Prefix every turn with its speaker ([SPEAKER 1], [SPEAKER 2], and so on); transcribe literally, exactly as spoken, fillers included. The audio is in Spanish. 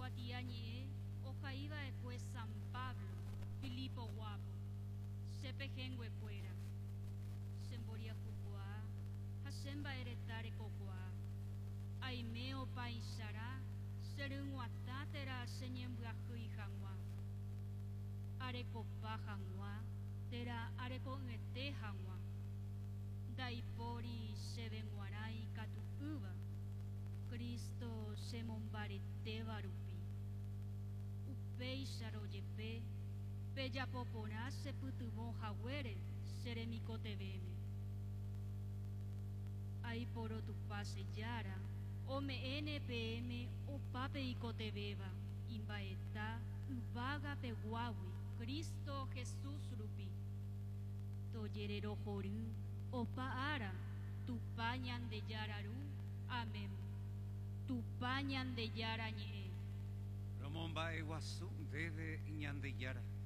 [SPEAKER 1] Guatiañe, Ojaiba después San Pablo, Filipo Guapo, Sepejengüe fuera, Semboria Jucuá, Hasemba Eretare Cocuá, Aimeo Paisara, Serunguatátera Señembuajuy Janguá, Arecopa Janguá, Tera Areconete Janguá, Daipori Sebenguaray Catuuba, Cristo Semombarete Barupi, Upei Saroyepe, Peyapopona Seputubon Jaguere, Seremicotebeme. Ay poro tu pase yara, ome N P M o pape icotebeba, imbaeta, uvaga peguawi, Cristo Jesús rupi. Toyerero joru, opa ara, tu pañan de yararu, amén. Tu pañan de yara ñe.
[SPEAKER 2] Romomba eguasú debe ñandeyara.